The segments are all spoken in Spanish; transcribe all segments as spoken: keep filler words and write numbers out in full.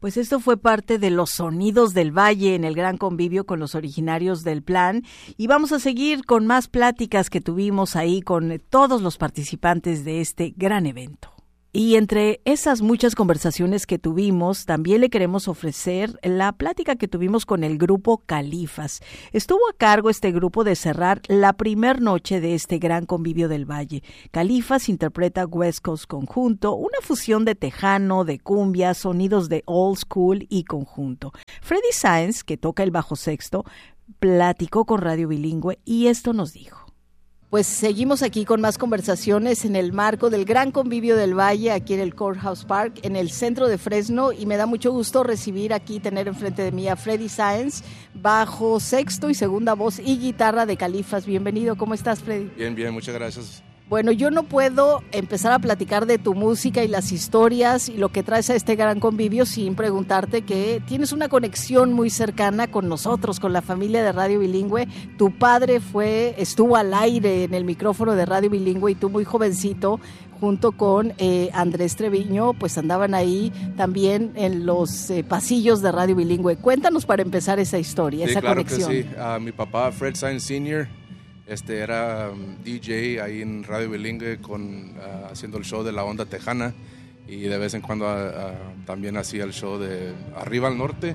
Pues esto fue parte de los sonidos del Valle en el gran convivio con los originarios del Plan, y vamos a seguir con más pláticas que tuvimos ahí con todos los participantes de este gran evento. Y entre esas muchas conversaciones que tuvimos, también le queremos ofrecer la plática que tuvimos con el grupo Califas. Estuvo a cargo este grupo de cerrar la primer noche de este gran convivio del Valle. Califas interpreta West Coast Conjunto, una fusión de tejano, de cumbia, sonidos de old school y conjunto. Freddy Sáenz, que toca el bajo sexto, platicó con Radio Bilingüe y esto nos dijo. Pues seguimos aquí con más conversaciones en el marco del gran convivio del Valle, aquí en el Courthouse Park, en el centro de Fresno, y me da mucho gusto recibir aquí, tener enfrente de mí a Freddy Sáenz, bajo sexto y segunda voz y guitarra de Califas. Bienvenido, ¿cómo estás, Freddy? Bien, bien, muchas gracias. Bueno, yo no puedo empezar a platicar de tu música y las historias y lo que traes a este gran convivio sin preguntarte que tienes una conexión muy cercana con nosotros, con la familia de Radio Bilingüe. Tu padre fue, estuvo al aire en el micrófono de Radio Bilingüe y tú muy jovencito, junto con eh, Andrés Treviño, pues andaban ahí también en los eh, pasillos de Radio Bilingüe. Cuéntanos para empezar esa historia, sí, esa claro conexión. Que sí, uh, mi papá Fred Sáenz senior Este era um, D J ahí en Radio Bilingüe con, uh, haciendo el show de la onda tejana, y de vez en cuando uh, uh, también hacía el show de Arriba al Norte.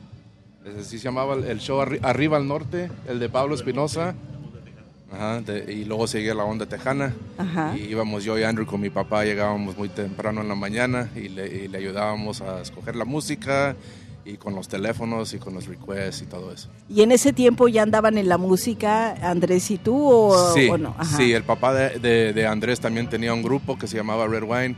Así se llamaba el show Arri- Arriba al Norte, el de Pablo Espinosa. Ajá, de, y luego seguía la onda tejana. Ajá. Y íbamos yo y Andrew con mi papá, llegábamos muy temprano en la mañana y le, y le ayudábamos a escoger la música y con los teléfonos y con los requests y todo eso. ¿Y en ese tiempo ya andaban en la música Andrés y tú o, sí, o no? Ajá. Sí, el papá de, de, de Andrés también tenía un grupo que se llamaba Red Wine,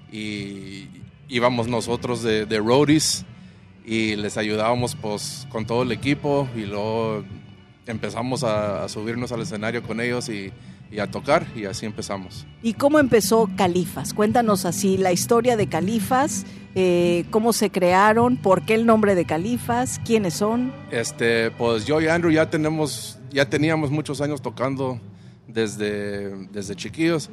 y íbamos nosotros de, de roadies y les ayudábamos pues con todo el equipo, y luego empezamos a, a subirnos al escenario con ellos y, y a tocar, y así empezamos. ¿Y cómo empezó Califas? Cuéntanos así la historia de Califas, eh, cómo se crearon, por qué el nombre de Califas, quiénes son. Este, pues yo y Andrew ya tenemos, ya teníamos muchos años tocando desde, desde chiquillos,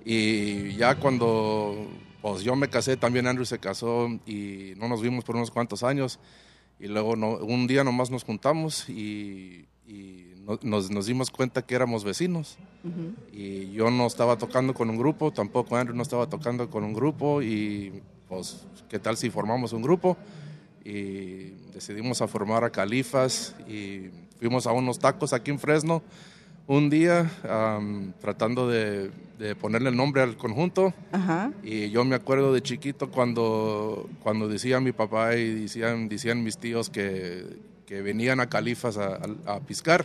y ya cuando pues yo me casé, también Andrew se casó y no nos vimos por unos cuantos años, y luego no, un día nomás nos juntamos y y nos, nos dimos cuenta que éramos vecinos. Uh-huh. Y yo no estaba tocando con un grupo, tampoco Andrew no estaba tocando con un grupo, y pues qué tal si formamos un grupo, y decidimos a formar a Califas, y fuimos a unos tacos aquí en Fresno un día um, tratando de, de ponerle el nombre al conjunto. Uh-huh. Y yo me acuerdo de chiquito cuando, cuando decía mi papá y decían, decían mis tíos que que venían a Califas a, a, a piscar,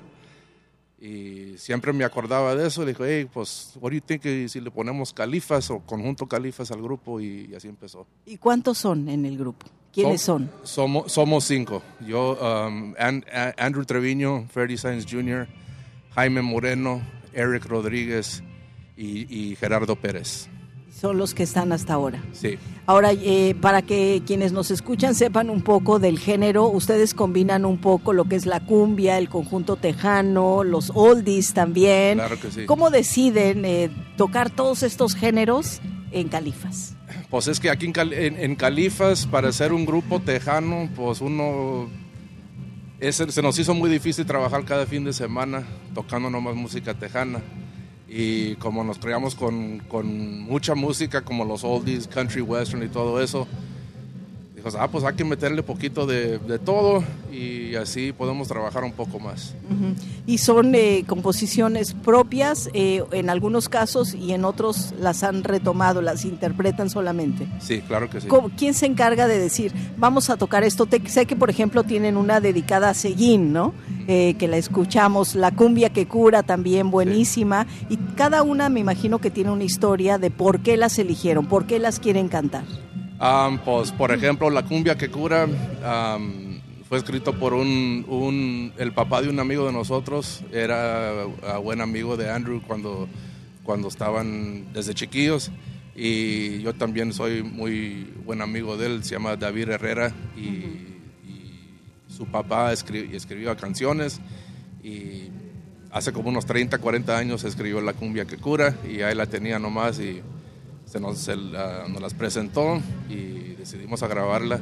y siempre me acordaba de eso. Le dije, hey, pues, what do you think si le ponemos Califas o conjunto Califas al grupo, y, y así empezó. ¿Y cuántos son en el grupo? ¿Quiénes son? Somos, somos cinco. Yo, um, And, Andrew Treviño, Freddy Sáenz junior, Jaime Moreno, Eric Rodríguez y, y Gerardo Pérez. Son los que están hasta ahora. Sí. Ahora, eh, para que quienes nos escuchan sepan un poco del género, ustedes combinan un poco lo que es la cumbia, el conjunto tejano, los oldies también. Claro que sí. ¿Cómo deciden eh, tocar todos estos géneros en Califas? Pues es que aquí en, Cal- en, en Califas, para ser un grupo tejano, pues uno... Es, se nos hizo muy difícil trabajar cada fin de semana tocando nomás música tejana. Y como nos creamos con, con mucha música como los oldies, country western y todo eso, dijo, ah, pues hay que meterle poquito de, de todo, y así podemos trabajar un poco más. Uh-huh. Y son eh, composiciones propias eh, en algunos casos, y en otros las han retomado, las interpretan solamente. Sí, claro que sí. ¿Quién se encarga de decir, vamos a tocar esto? Te, sé que, por ejemplo, tienen una dedicada a Seguín, ¿no? Eh, que la escuchamos, La Cumbia que Cura, también buenísima, sí. Y cada una me imagino que tiene una historia de por qué las eligieron, por qué las quieren cantar. Um, pues, por ejemplo, La Cumbia que Cura um, fue escrito por un, un, el papá de un amigo de nosotros, era uh, buen amigo de Andrew cuando, cuando estaban desde chiquillos, y yo también soy muy buen amigo de él, se llama David Herrera, y, uh-huh. y su papá escri- escribía canciones, y hace como unos treinta, cuarenta años escribió La Cumbia que Cura, y ahí la tenía nomás, y se nos, se, uh, nos las presentó y decidimos a grabarla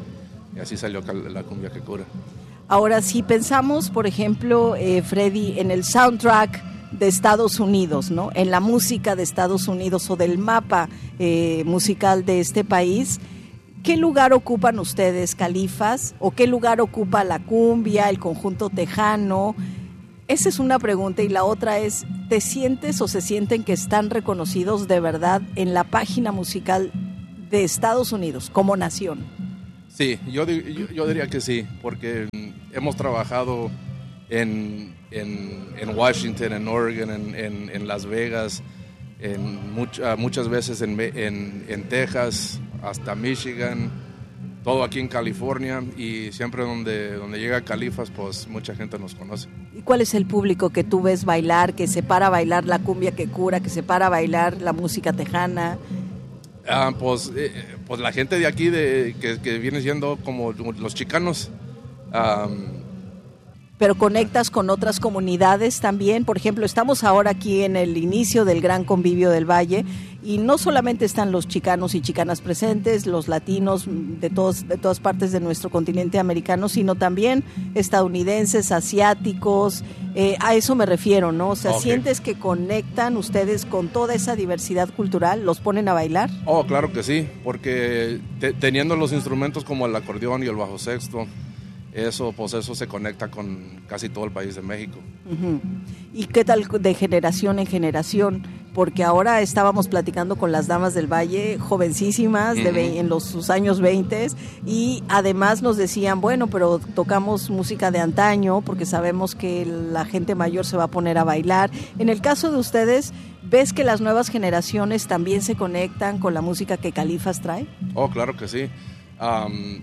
y así salió la cumbia que cura. Ahora, si pensamos, por ejemplo, eh, Freddy, en el soundtrack de Estados Unidos, ¿no? En la música de Estados Unidos o del mapa eh, musical de este país, ¿qué lugar ocupan ustedes, Califas? ¿O qué lugar ocupa la cumbia, el conjunto tejano? Esa es una pregunta, y la otra es, ¿te sientes o se sienten que están reconocidos de verdad en la página musical de Estados Unidos como nación? Sí, yo, yo, yo diría que sí, porque hemos trabajado en, en, en Washington, en Oregon, en, en, en Las Vegas, en much, muchas veces en, en, en Texas, hasta Michigan, todo aquí en California, y siempre donde, donde llega Califas, pues mucha gente nos conoce. ¿Y cuál es el público que tú ves bailar, que se para a bailar la cumbia que cura, que se para a bailar la música tejana? Ah, pues, eh, pues la gente de aquí, de, que, que viene siendo como los chicanos. Um, Pero conectas con otras comunidades también. Por ejemplo, estamos ahora aquí en el inicio del Gran Convivio del Valle, y no solamente están los chicanos y chicanas presentes, los latinos de, todos, de todas partes de nuestro continente americano, sino también estadounidenses, asiáticos, eh, a eso me refiero, ¿no? O sea, okay. ¿Sientes que conectan ustedes con toda esa diversidad cultural? ¿Los ponen a bailar? Oh, claro que sí, porque te, teniendo los instrumentos como el acordeón y el bajo sexto, eso, pues eso se conecta con casi todo el país de México. Uh-huh. ¿Y qué tal de generación en generación? Porque ahora estábamos platicando con las damas del Valle, jovencísimas, uh-huh. de ve- en los, sus años veinte, y además nos decían, bueno, pero tocamos música de antaño porque sabemos que la gente mayor se va a poner a bailar. En el caso de ustedes, ¿ves que las nuevas generaciones también se conectan con la música que Califas trae? Oh, claro que sí. Um,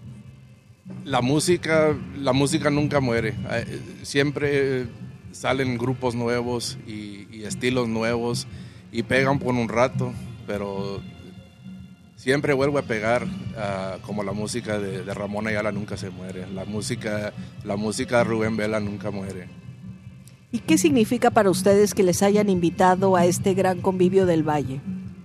La música, la música nunca muere. Siempre salen grupos nuevos y, y estilos nuevos y pegan por un rato, pero siempre vuelve a pegar, uh, como la música de, de Ramón Ayala nunca se muere. La música, la música de Rubén Vela nunca muere. ¿Y qué significa para ustedes que les hayan invitado a este Gran Convivio del Valle?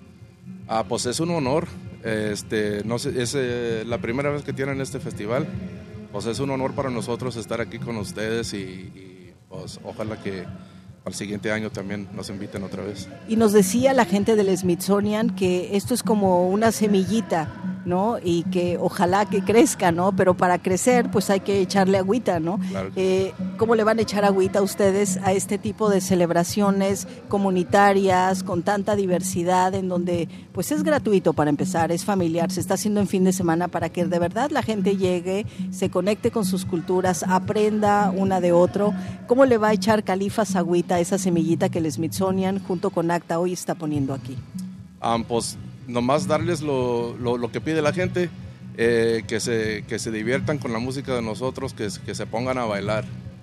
Ah, pues es un honor. Este, no sé, es eh, la primera vez que tienen este festival, pues es un honor para nosotros estar aquí con ustedes, y, y pues ojalá que al siguiente año también nos inviten otra vez. Y nos decía la gente del Smithsonian que esto es como una semillita, ¿no? Y que ojalá que crezca, ¿no? Pero para crecer, pues hay que echarle agüita, ¿no? Claro. Eh, ¿Cómo le van a echar agüita a ustedes a este tipo de celebraciones comunitarias con tanta diversidad, en donde pues es gratuito para empezar, es familiar, se está haciendo en fin de semana para que de verdad la gente llegue, se conecte con sus culturas, aprenda una de otro? ¿Cómo le va a echar Califas agüita a esa semillita que el Smithsonian junto con ACTA hoy está poniendo aquí? Um, pues nomás darles lo, lo, lo que pide la gente, eh, que, se, que se diviertan con la música de nosotros, que, que se pongan a bailar.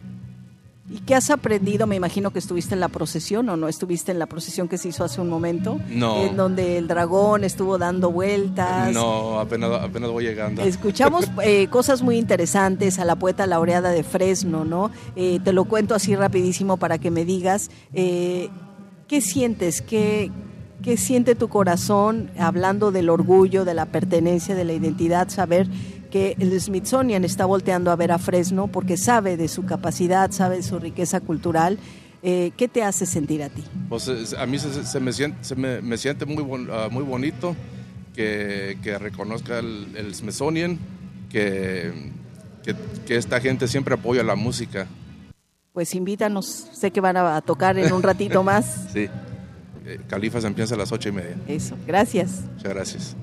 ¿Y qué has aprendido? Me imagino que estuviste en la procesión, ¿o no estuviste en la procesión que se hizo hace un momento? No. En donde el dragón estuvo dando vueltas. No, apenas, apenas voy llegando. Escuchamos eh, cosas muy interesantes a la poeta laureada de Fresno, ¿no? Eh, te lo cuento así rapidísimo para que me digas, eh, ¿qué sientes? ¿Qué, qué siente tu corazón hablando del orgullo, de la pertenencia, de la identidad, saber que el Smithsonian está volteando a ver a Fresno porque sabe de su capacidad, sabe de su riqueza cultural? Eh, ¿Qué te hace sentir a ti? Pues a mí se, se, me, siente, se me, me siente muy, bon, uh, muy bonito que, que reconozca el, el Smithsonian, que, que, que esta gente siempre apoya la música. Pues invítanos, sé que van a tocar en un ratito más. Sí, eh, Califas empieza a las ocho y media. Eso, gracias. Muchas gracias.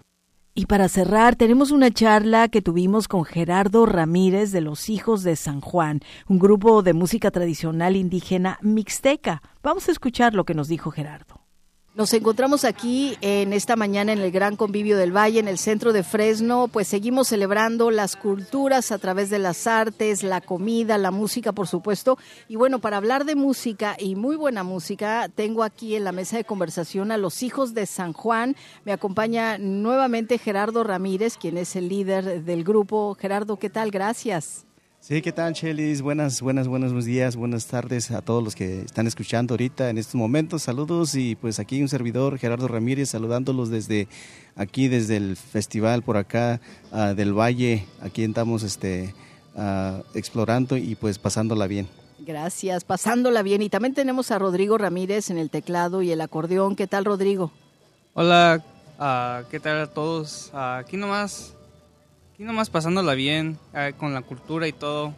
Y para cerrar, tenemos una charla que tuvimos con Gerardo Ramírez de Los Hijos de San Juan, un grupo de música tradicional indígena mixteca. Vamos a escuchar lo que nos dijo Gerardo. Nos encontramos aquí en esta mañana en el Gran Convivio del Valle, en el centro de Fresno. Pues seguimos celebrando las culturas a través de las artes, la comida, la música, por supuesto. Y bueno, para hablar de música y muy buena música, tengo aquí en la mesa de conversación a Los Hijos de San Juan. Me acompaña nuevamente Gerardo Ramírez, quien es el líder del grupo. Gerardo, ¿qué tal? Gracias. Sí, ¿qué tal, Chelis? Buenas, buenas, buenos días, buenas tardes a todos los que están escuchando ahorita en estos momentos. Saludos y pues aquí un servidor, Gerardo Ramírez, saludándolos desde aquí, desde el festival por acá uh, del Valle. Aquí estamos este, uh, explorando y pues pasándola bien. Gracias, pasándola bien. Y también tenemos a Rodrigo Ramírez en el teclado y el acordeón. ¿Qué tal, Rodrigo? Hola, uh, ¿qué tal a todos? Uh, aquí nomás... Aquí nomás pasándola bien, eh, con la cultura y todo,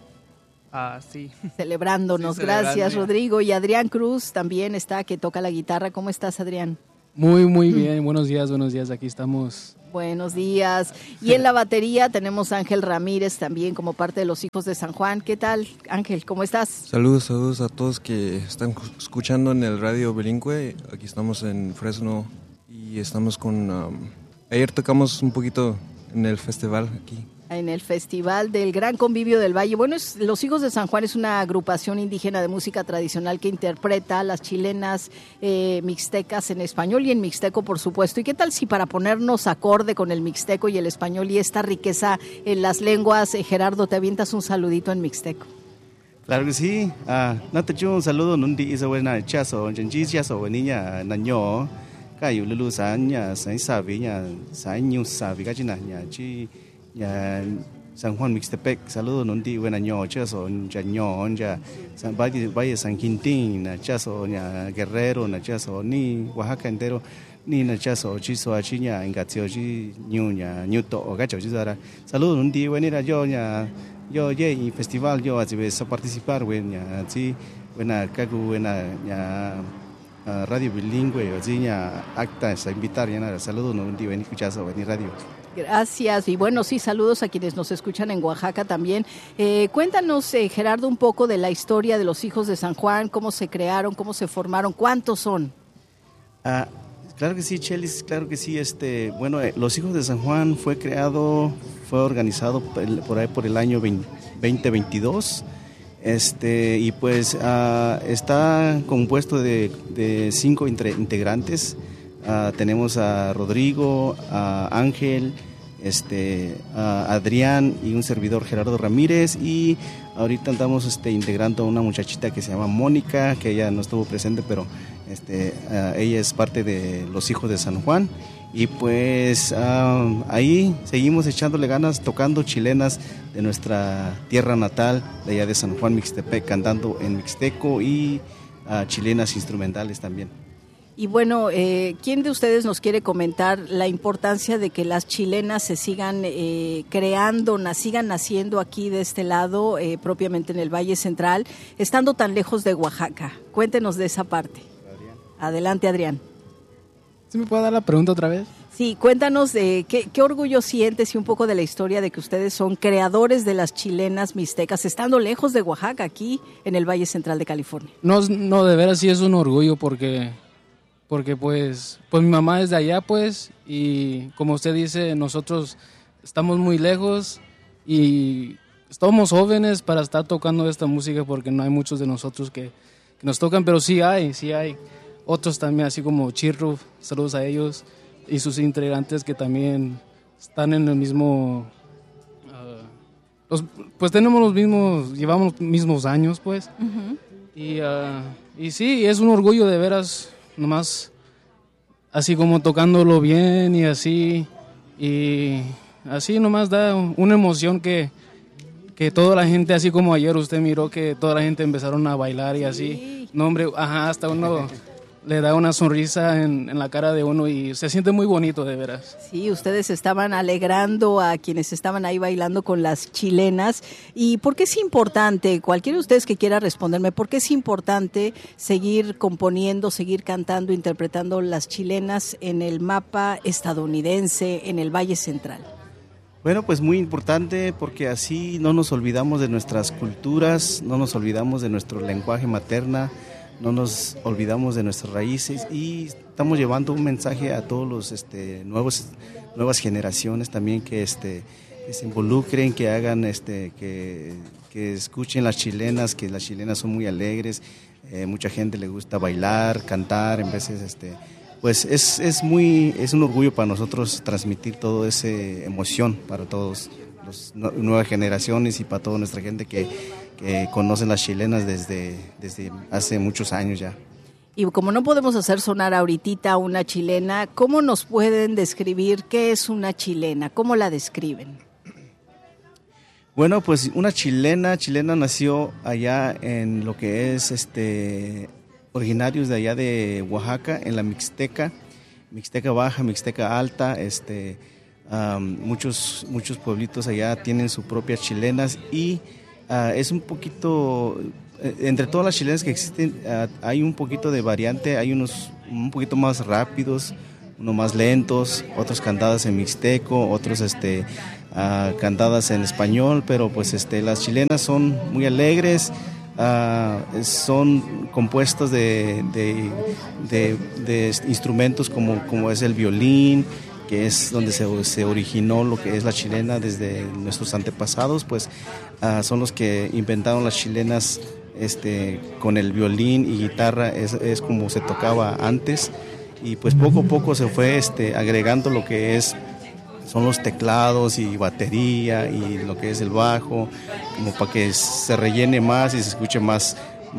ah, sí. Celebrándonos, sí, gracias ya. Rodrigo. Y Adrián Cruz también está, que toca la guitarra. ¿Cómo estás, Adrián? Muy, muy bien, buenos días, buenos días, aquí estamos. Buenos días. Y en la batería tenemos a Ángel Ramírez también como parte de los Hijos de San Juan. ¿Qué tal, Ángel? ¿Cómo estás? Saludos, saludos a todos que están escuchando en el radio bilingüe. Aquí estamos en Fresno y estamos con... Um, ayer tocamos un poquito... en el festival aquí. En el Festival del Gran Convivio del Valle. Bueno, es, Los Hijos de San Juan es una agrupación indígena de música tradicional que interpreta las chilenas eh, mixtecas en español y en mixteco, por supuesto. ¿Y qué tal si para ponernos acorde con el mixteco y el español y esta riqueza en las lenguas, eh, Gerardo, te avientas un saludito en mixteco? Claro que sí. Ah, no te echo un saludo, no te hizo buena chazo, genjis chazo, niña, naño. Kayu lulu sanya sai sabi nya sai nyu sabi kachina nya chi nya San Juan Mixtepec. Saludo nundi buena ño chaso nya ño nya San Valle Valle San Quintín na chaso nya Guerrero na chaso ni Oaxaca entero ni na chaso chiso achiña engatio chi ñu nya ñu to gacho chisara. Saludo nundi buena yo nya yo ye y festival yo a participar buena chi buena kagu buena nya Uh, radio bilingüe, o sea, acta, a invitar, ya saludos, no un día en escuchazo, en radio. Gracias, y bueno, sí, saludos a quienes nos escuchan en Oaxaca también. Eh, cuéntanos, eh, Gerardo, un poco de la historia de los Hijos de San Juan, cómo se crearon, cómo se formaron, ¿cuántos son? Ah, claro que sí, Chelis, claro que sí. Este, bueno, eh, los Hijos de San Juan fue creado, fue organizado por ahí por el año veinte veintidós. Este, y pues uh, está compuesto de, de cinco entre, integrantes. Uh, tenemos a Rodrigo, a Ángel, este, a Adrián y un servidor, Gerardo Ramírez, y ahorita andamos este, integrando a una muchachita que se llama Mónica, que ella no estuvo presente, pero este, uh, ella es parte de los Hijos de San Juan. Y pues um, ahí seguimos echándole ganas, tocando chilenas de nuestra tierra natal, de allá de San Juan Mixtepec, cantando en mixteco y uh, chilenas instrumentales también. Y bueno, eh, ¿quién de ustedes nos quiere comentar la importancia de que las chilenas se sigan eh, creando, na, sigan naciendo aquí de este lado, eh, propiamente en el Valle Central, estando tan lejos de Oaxaca? Cuéntenos de esa parte. Adrián. Adelante, Adrián. ¿Sí me puede dar la pregunta otra vez? Sí, cuéntanos de qué, qué orgullo sientes y un poco de la historia de que ustedes son creadores de las chilenas mixtecas, estando lejos de Oaxaca, aquí en el Valle Central de California. No, no, de veras sí es un orgullo porque, porque pues, pues mi mamá es de allá, pues, y como usted dice, nosotros estamos muy lejos y estamos jóvenes para estar tocando esta música porque no hay muchos de nosotros que, que nos tocan, pero sí hay, sí hay. Otros también, así como Chirruf, saludos a ellos y sus integrantes que también están en el mismo, uh, los, pues tenemos los mismos, llevamos los mismos años, pues. Uh-huh. Y, uh, y sí, es un orgullo de veras, nomás así como tocándolo bien y así, y así nomás da una emoción que, que toda la gente, así como ayer usted miró que toda la gente empezaron a bailar y así, sí. No hombre, ajá, hasta uno... le da una sonrisa en, en la cara de uno y se siente muy bonito, de veras. Sí, ustedes estaban alegrando a quienes estaban ahí bailando con las chilenas. ¿Y por qué es importante, cualquiera de ustedes que quiera responderme, por qué es importante seguir componiendo, seguir cantando, interpretando las chilenas en el mapa estadounidense, en el Valle Central? Bueno, pues muy importante porque así no nos olvidamos de nuestras culturas, no nos olvidamos de nuestro lenguaje materna, no nos olvidamos de nuestras raíces y estamos llevando un mensaje a todos los este, nuevos nuevas generaciones también que este que se involucren, que hagan este que, que escuchen las chilenas, que las chilenas son muy alegres, eh, mucha gente le gusta bailar, cantar, en veces este pues es es muy es un orgullo para nosotros transmitir toda esa emoción para todos las nuevas generaciones y para toda nuestra gente que, que conoce las chilenas desde, desde hace muchos años ya. Y como no podemos hacer sonar ahorita una chilena, ¿cómo nos pueden describir qué es una chilena? ¿Cómo la describen? Bueno, pues una chilena, chilena nació allá en lo que es este originarios de allá de Oaxaca, en la Mixteca, Mixteca Baja, Mixteca Alta, este, um, muchos, muchos pueblitos allá tienen sus propias chilenas y uh, es un poquito, entre todas las chilenas que existen, uh, hay un poquito de variante, hay unos un poquito más rápidos, unos más lentos, otros cantadas en mixteco, otros este, uh, cantadas en español, pero pues este, las chilenas son muy alegres. Uh, son compuestos de, de, de, de instrumentos como, como es el violín, que es donde se, se originó lo que es la chilena desde nuestros antepasados, pues uh, son los que inventaron las chilenas este, con el violín y guitarra, es, es como se tocaba antes, y pues poco a poco se fue este, agregando lo que es son los teclados y batería y lo que es el bajo, como para que se rellene más y se escuche más,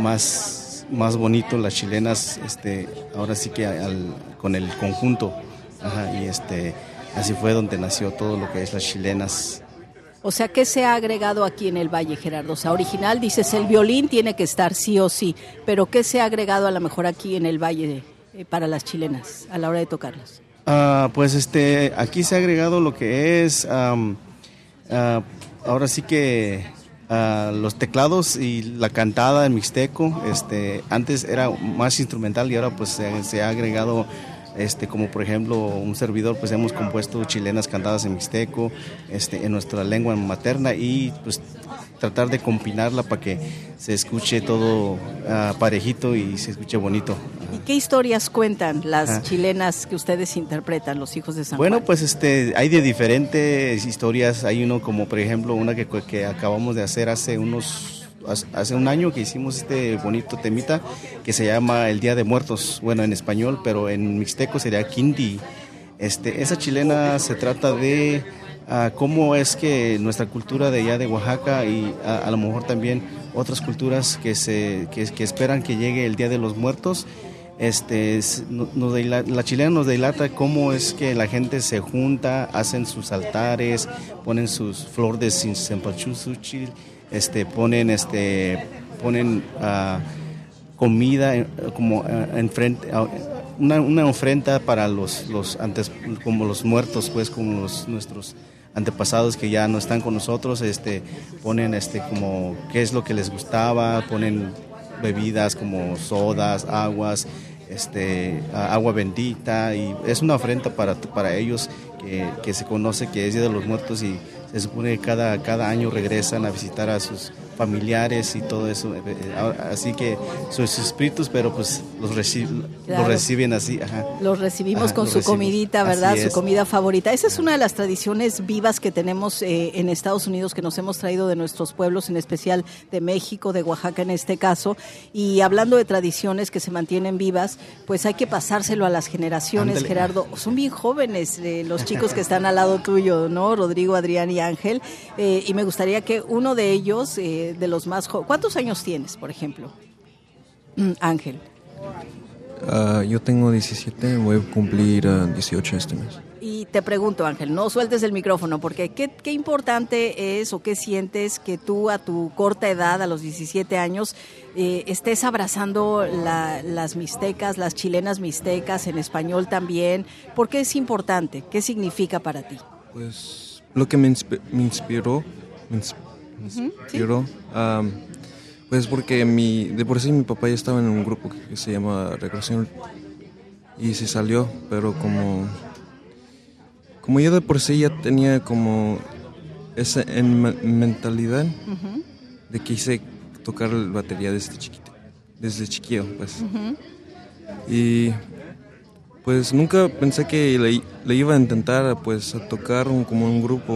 más, más bonito las chilenas, este, ahora sí que al, con el conjunto. Ajá, y este, así fue donde nació todo lo que es las chilenas. O sea, ¿qué se ha agregado aquí en el Valle, Gerardo? O sea, original, dices, el violín tiene que estar sí o sí, pero ¿qué se ha agregado a lo mejor aquí en el Valle eh, para las chilenas a la hora de tocarlas? Uh, pues este, aquí se ha agregado lo que es, um, uh, ahora sí que uh, los teclados y la cantada en mixteco. Este, antes era más instrumental y ahora pues se, se ha agregado, este, como por ejemplo un servidor, pues hemos compuesto chilenas cantadas en mixteco, este, en nuestra lengua materna y pues tratar de combinarla para que se escuche todo uh, parejito y se escuche bonito. ¿Y qué historias cuentan las ah. chilenas que ustedes interpretan, los hijos de San bueno, Juan? Bueno, pues este, hay de diferentes historias. Hay uno como por ejemplo una que, que acabamos de hacer hace unos hace un año que hicimos este bonito temita que se llama El Día de Muertos. Bueno, en español, pero en mixteco sería Quindi. Este, esa chilena se trata de uh, cómo es que nuestra cultura de allá de Oaxaca y a, a lo mejor también otras culturas que se que, que esperan que llegue el Día de los Muertos. Este, nos dilata, la chilena nos dilata cómo es que la gente se junta, hacen sus altares, ponen sus flores de cempasúchil, este, ponen, este, ponen uh, comida como uh, enfrente, uh, una, una ofrenda para los, los antes, como los muertos, pues como los, nuestros antepasados que ya no están con nosotros, este, ponen este, como qué es lo que les gustaba, ponen bebidas como sodas, aguas, este, agua bendita, y es una ofrenda para, para ellos que, que se conoce que es Día de los Muertos y se supone que cada, cada año regresan a visitar a sus familiares y todo eso, así que sus espíritus, pero pues los, reci claro. los reciben así. Ajá. Los recibimos ajá, con los su recibimos. comidita, ¿verdad? Así su es. comida favorita. Esa es una de las tradiciones vivas que tenemos eh, en Estados Unidos, que nos hemos traído de nuestros pueblos, en especial de México, de Oaxaca en este caso. Y hablando de tradiciones que se mantienen vivas, pues hay que pasárselo a las generaciones, Ándale. Gerardo. Son bien jóvenes eh, los chicos que están al lado tuyo, ¿no? Rodrigo, Adrián y Ángel. Eh, y me gustaría que uno de ellos, eh, de los más jóvenes, ¿cuántos años tienes, por ejemplo? Mm, Ángel. Uh, yo tengo diecisiete, voy a cumplir uh, dieciocho este mes. Y te pregunto, Ángel, no sueltes el micrófono, porque ¿qué, qué importante es o qué sientes que tú a tu corta edad, a los diecisiete años, eh, estés abrazando la, las mixtecas, las chilenas mixtecas, en español también? ¿Por qué es importante? ¿Qué significa para ti? Pues lo que me, insp me inspiró, me inspiró Inspiró, uh, ¿sí? um, pues porque mi, de por sí mi papá ya estaba en un grupo que, que se llama Regresión y se salió, pero como como yo de por sí ya tenía como esa en mentalidad uh-huh. de que hice tocar la batería desde chiquito, desde chiquillo, pues. Uh-huh. Y pues nunca pensé que le, le iba a intentar pues a tocar un, como un grupo,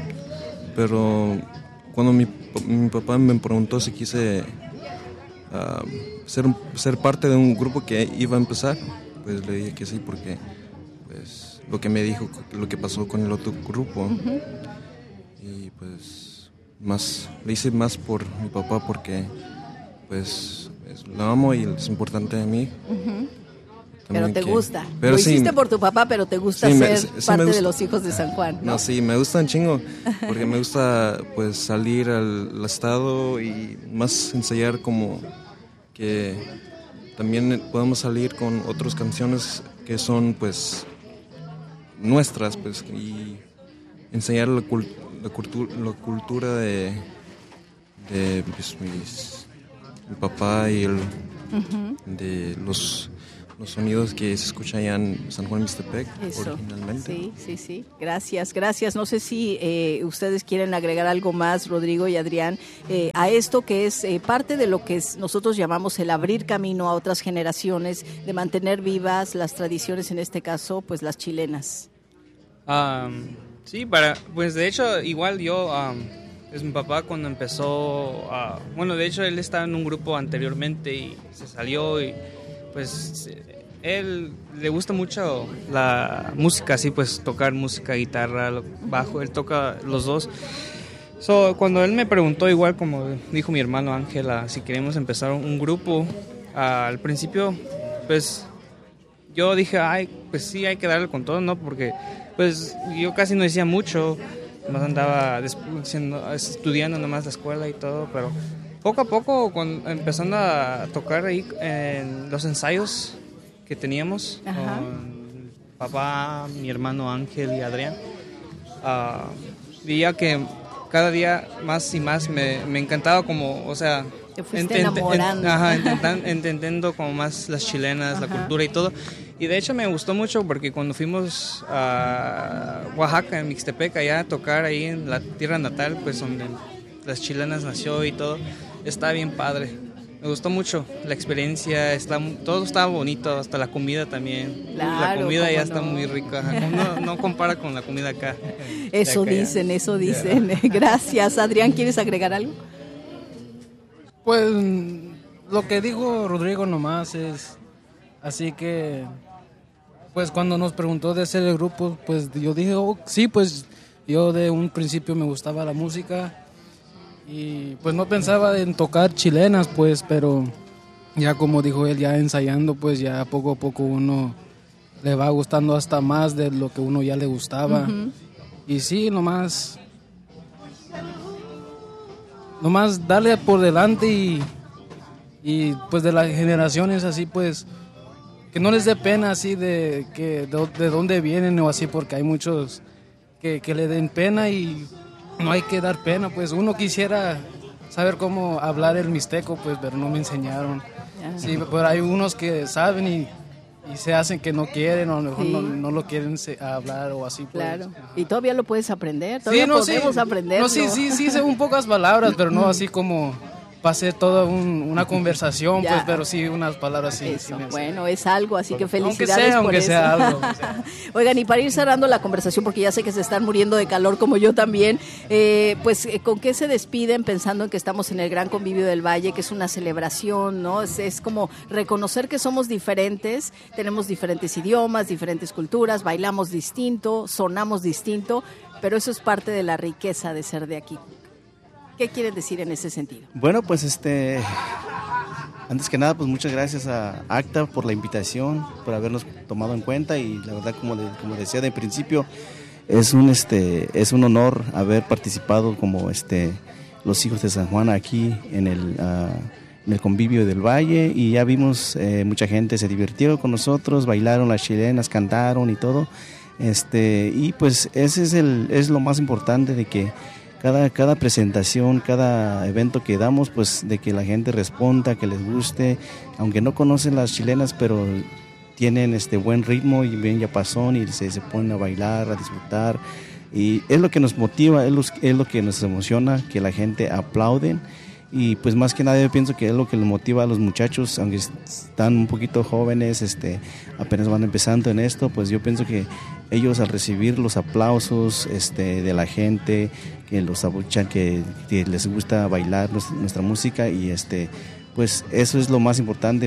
pero cuando mi, mi papá me preguntó si quise uh, ser, ser parte de un grupo que iba a empezar, pues le dije que sí, porque pues lo que me dijo, lo que pasó con el otro grupo. Uh-huh. y pues más, le hice más por mi papá porque pues es, lo amo y es importante a mí. Uh-huh. Pero te que, gusta. Pero lo sí, hiciste por tu papá, pero te gusta sí, ser me, sí, parte gusta, de los hijos de San Juan, ¿no? No, sí, me gusta un chingo, porque me gusta pues salir al, al estado y más ensayar como que también podemos salir con otras canciones que son pues nuestras, pues, y enseñar la, cult, la, cultura, la cultura de, de pues, mis, mi papá y el, uh-huh. de los... los sonidos que se escuchan allá en San Juan Mixtepec originalmente. Sí, sí, sí. Gracias, gracias. No sé si eh, ustedes quieren agregar algo más, Rodrigo y Adrián, eh, a esto que es eh, parte de lo que es, nosotros llamamos el abrir camino a otras generaciones, de mantener vivas las tradiciones, en este caso, pues las chilenas. Um, sí, para, pues de hecho, igual yo... Um, es mi papá cuando empezó a... Bueno, de hecho, él estaba en un grupo anteriormente y se salió y... Pues él le gusta mucho la música, así pues tocar música, guitarra, bajo, él toca los dos. So, cuando él me preguntó, igual como dijo mi hermano Ángela, si queremos empezar un grupo, uh, al principio pues yo dije, ay, pues sí, hay que darle con todo, ¿no? Porque pues yo casi no decía mucho, más andaba siendo, estudiando nomás la escuela y todo, pero... Poco a poco, cuando, empezando a tocar ahí en los ensayos que teníamos, ajá, con papá, mi hermano Ángel y Adrián, uh, veía que cada día más y más me, me encantaba como, o sea... Te fuiste ent- enamorando. En, ajá, intentan, entendiendo como más las chilenas, ajá, la cultura y todo. Y de hecho me gustó mucho porque cuando fuimos a Oaxaca, en Mixtepec, allá a tocar ahí en la tierra natal, pues donde las chilenas nació y todo... Está bien padre, me gustó mucho la experiencia, está, todo estaba bonito, hasta la comida también. Claro, la comida ya no. está muy rica, no, no compara con la comida acá. Eso acá dicen, ya. eso dicen. Yeah. Gracias. Adrián, ¿quieres agregar algo? Pues lo que dijo Rodrigo nomás es, así que, pues cuando nos preguntó de hacer el grupo, pues yo dije, oh, sí, pues yo de un principio me gustaba la música. Y pues no pensaba en tocar chilenas, pues, pero ya como dijo él, ya ensayando, pues ya poco a poco uno le va gustando hasta más de lo que uno ya le gustaba. Uh-huh. Y sí, nomás, nomás darle por delante y, y pues de las generaciones así, pues, que no les dé pena así de, que, de, de dónde vienen o así, porque hay muchos que, que le den pena y... No hay que dar pena, pues uno quisiera saber cómo hablar el mixteco, pues, pero no me enseñaron. Yeah. Sí, pero hay unos que saben y, y se hacen que no quieren o a lo mejor sí. no, no lo quieren hablar o así. Pues. Claro, y todavía lo puedes aprender, todavía sí, no, podemos sí. aprenderlo. No, sí, sí, sí, según pocas palabras, pero no así como... Pasé toda un, una conversación, pues, pero sí unas palabras así. Eso, sí bueno, es algo, así que felicidades aunque sea, por aunque eso. Sea algo, aunque sea. Oigan, y para ir cerrando la conversación, porque ya sé que se están muriendo de calor como yo también, eh, pues, ¿con qué se despiden pensando en que estamos en el Gran Convivio del Valle, que es una celebración, ¿no? Es, es como reconocer que somos diferentes, tenemos diferentes idiomas, diferentes culturas, bailamos distinto, sonamos distinto, pero eso es parte de la riqueza de ser de aquí. ¿Qué quieren decir en ese sentido? Bueno, pues este, antes que nada, pues muchas gracias a ACTA por la invitación, por habernos tomado en cuenta y la verdad, como, de, como decía de principio, es un este, es un honor haber participado como este, los hijos de San Juan aquí en el, uh, en el Convivio del Valle y ya vimos eh, mucha gente se divirtió con nosotros, bailaron las chilenas, cantaron y todo, este, y pues ese es el, es lo más importante de que Cada, cada presentación, cada evento que damos, pues de que la gente responda, que les guste, aunque no conocen las chilenas, pero tienen este buen ritmo y bien yapazón y se, se ponen a bailar, a disfrutar. Y es lo que nos motiva, es lo, es lo que nos emociona, que la gente aplauden. Y pues más que nada yo pienso que es lo que les motiva a los muchachos, aunque están un poquito jóvenes, este, apenas van empezando en esto, pues yo pienso que ellos al recibir los aplausos este, de la gente, que los abuchan, que, que les gusta bailar nuestra, nuestra música y este, pues eso es lo más importante, que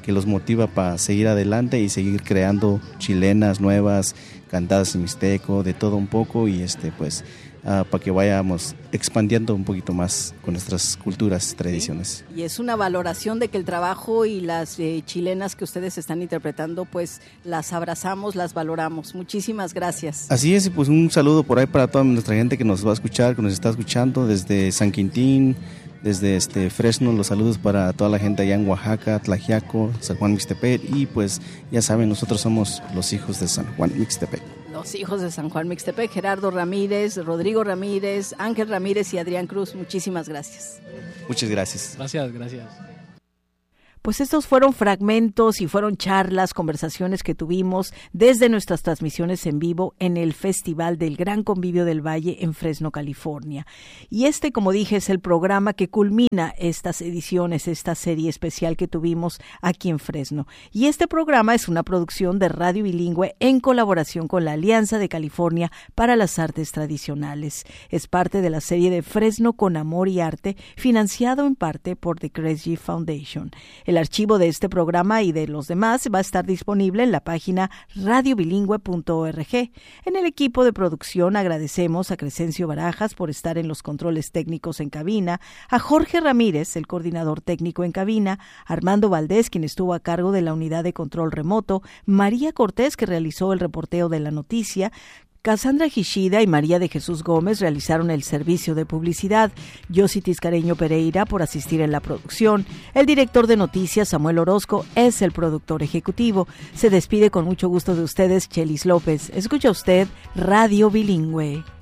que los motiva para seguir adelante y seguir creando chilenas nuevas, cantadas en mixteco, de todo un poco, y este pues uh, para que vayamos expandiendo un poquito más con nuestras culturas, tradiciones. Sí, y es una valoración de que el trabajo y las eh, chilenas que ustedes están interpretando, pues las abrazamos, las valoramos. Muchísimas gracias. Así es, y pues un saludo por ahí para toda nuestra gente que nos va a escuchar, que nos está escuchando desde San Quintín, desde este Fresno. Los saludos para toda la gente allá en Oaxaca, Tlaxiaco, San Juan Mixtepec, y pues ya saben, nosotros somos los hijos de San Juan Mixtepec. Los hijos de San Juan Mixtepec, Gerardo Ramírez, Rodrigo Ramírez, Ángel Ramírez y Adrián Cruz, muchísimas gracias. Muchas gracias. Gracias, gracias. Pues estos fueron fragmentos y fueron charlas, conversaciones que tuvimos desde nuestras transmisiones en vivo en el Festival del Gran Convivio del Valle en Fresno, California. Y este, como dije, es el programa que culmina estas ediciones, esta serie especial que tuvimos aquí en Fresno. Y este programa es una producción de Radio Bilingüe en colaboración con la Alianza de California para las Artes Tradicionales. Es parte de la serie de Fresno con Amor y Arte, financiado en parte por The Kresge Foundation. El archivo de este programa y de los demás va a estar disponible en la página radio bilingüe punto org. En el equipo de producción agradecemos a Crescencio Barajas por estar en los controles técnicos en cabina, a Jorge Ramírez, el coordinador técnico en cabina, Armando Valdés, quien estuvo a cargo de la unidad de control remoto, María Cortés, que realizó el reporteo de la noticia, Cassandra Gishida y María de Jesús Gómez realizaron el servicio de publicidad. Yossi Tiscareño Pereira por asistir en la producción. El director de noticias, Samuel Orozco, es el productor ejecutivo. Se despide con mucho gusto de ustedes, Chelis López. Escucha usted Radio Bilingüe.